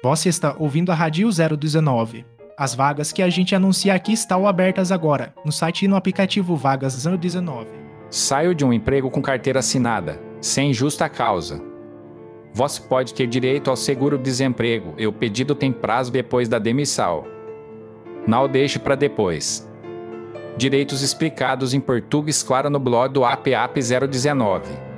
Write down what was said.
Você está ouvindo a Rádio 019. As vagas que a gente anuncia aqui estão abertas agora, no site e no aplicativo Vagas 019. Saio de um emprego com carteira assinada, sem justa causa. Você pode ter direito ao seguro-desemprego e o pedido tem prazo depois da demissão. Não deixe para depois. Direitos explicados em português claro no blog do APAP 019.